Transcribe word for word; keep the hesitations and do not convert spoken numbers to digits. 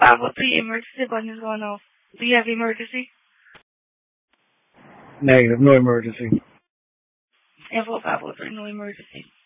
five oh three emergency button is going off. Do you have emergency? Negative, no emergency. Info five oh three, no emergency.